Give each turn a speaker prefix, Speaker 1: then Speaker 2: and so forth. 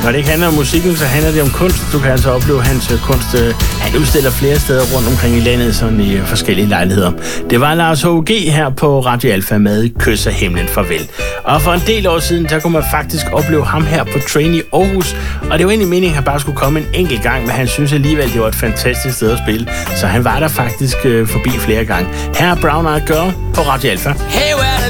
Speaker 1: Når det ikke handler om musikken, så handler det om kunst. Du kan altså opleve hans kunst. Han udstiller flere steder rundt omkring i landet, sådan i forskellige lejligheder. Det var Lars H.G. her på Radio Alfa med Kys af himlen farvel. Og for en del år siden, der kunne man faktisk opleve ham her på Train i Aarhus. Og det var egentlig meningen, at han bare skulle komme en enkelt gang, men han synes alligevel, det var et fantastisk sted at spille. Så han var der faktisk forbi flere gange. Her er Brown Eyed Girl på Radio Alfa.
Speaker 2: Hey,